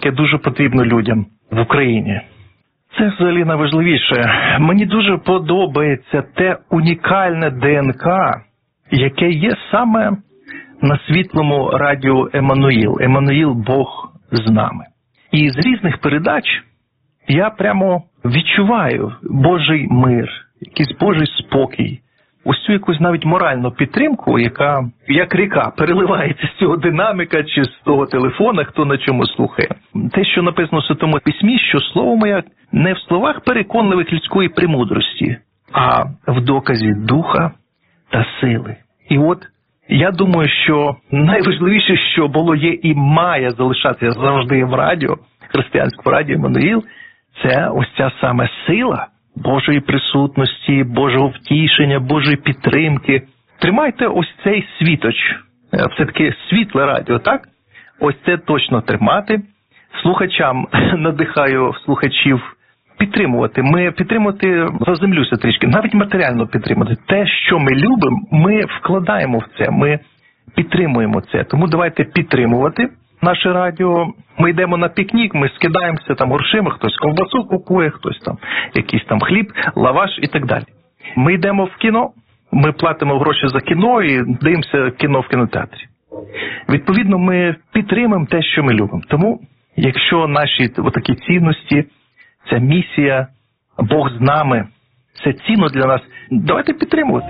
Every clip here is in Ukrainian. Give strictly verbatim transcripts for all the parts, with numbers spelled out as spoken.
яке дуже потрібно людям в Україні. Це взагалі найважливіше. Мені дуже подобається те унікальне ДНК, яке є саме на світлому радіо Еммануїл. Еммануїл – Бог з нами. І з різних передач я прямо відчуваю Божий мир, якийсь Божий спокій, ось цю якусь навіть моральну підтримку, яка, як ріка, переливається з цього динаміка чи з того телефона, хто на чому слухає. Те, що написано в Святому Письмі, що слово моє не в словах переконливих людської премудрості, а в доказі духа та сили. І от я думаю, що найважливіше, що було, є і має залишатися завжди в радіо, християнському радіо Еммануїл, це ось ця саме сила Божої присутності, Божого втішення, Божої підтримки. Тримайте ось цей світоч, все-таки світле радіо, так? Ось це точно тримати. Слухачам надихаю слухачів підтримувати. Ми підтримувати, заземлюся трішки, навіть матеріально підтримувати. Те, що ми любимо, ми вкладаємо в це, ми підтримуємо це. Тому давайте підтримувати наше радіо. Ми йдемо на пікнік, ми скидаємося там грошима, хтось ковбасу купує, хтось там якийсь там хліб, лаваш і так далі. Ми йдемо в кіно, ми платимо гроші за кіно і дивимося кіно в кінотеатрі. Відповідно, ми підтримуємо те, що ми любимо. Тому, якщо наші отакі цінності, ця місія, Бог з нами, це цінно для нас, давайте підтримувати.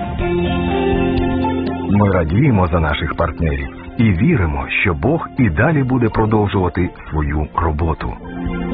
Ми радіємо за наших партнерів і віримо, що Бог і далі буде продовжувати свою роботу.